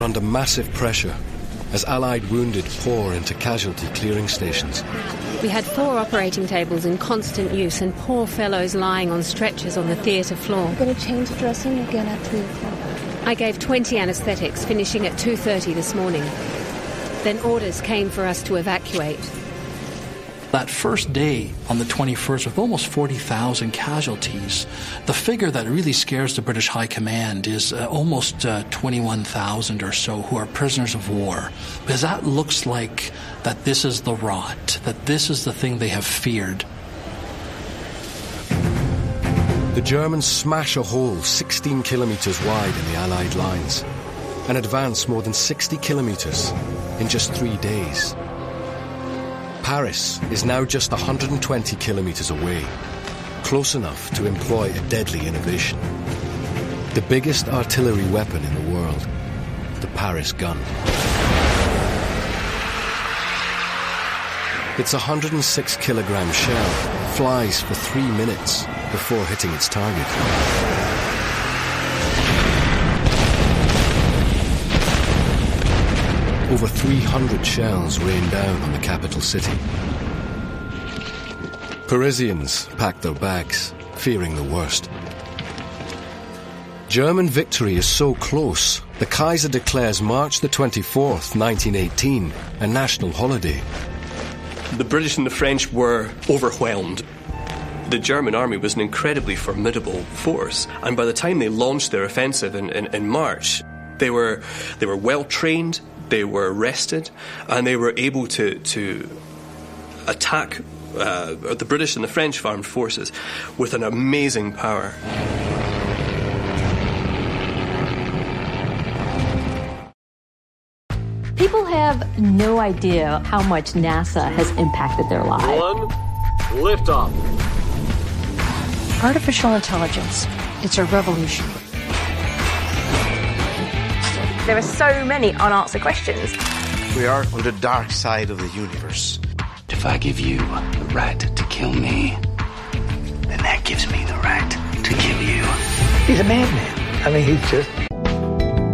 under massive pressure as Allied wounded pour into casualty clearing stations. We had 4 operating tables in constant use and poor fellows lying on stretchers on the theatre floor. I'm going to change dressing again at 3 o'clock. I gave 20 anaesthetics, finishing at 2:30 this morning. Then orders came for us to evacuate. That first day, on the 21st, with almost 40,000 casualties, the figure that really scares the British High Command is almost 21,000 or so who are prisoners of war. Because that looks like that this is the rot, that this is the thing they have feared. The Germans smash a hole 16 kilometres wide in the Allied lines and advance more than 60 kilometres in just 3 days. Paris is now just 120 kilometres away, close enough to employ a deadly innovation. The biggest artillery weapon in the world, the Paris gun. Its 106-kilogram shell flies for 3 minutes before hitting its target. Over 300 shells rain down on the capital city. Parisians packed their bags, fearing the worst. German victory is so close, the Kaiser declares March the 24th, 1918, a national holiday. The British and the French were overwhelmed. The German army was an incredibly formidable force, and by the time they launched their offensive in March, they were well trained. They were rested, and they were able to attack the British and the French armed forces with an amazing power. People have no idea how much NASA has impacted their lives. 1, liftoff. Artificial intelligence, it's a revolution. There are so many unanswered questions. We are on the dark side of the universe. If I give you the right to kill me, then that gives me the right to kill you. He's a madman. I mean, he's just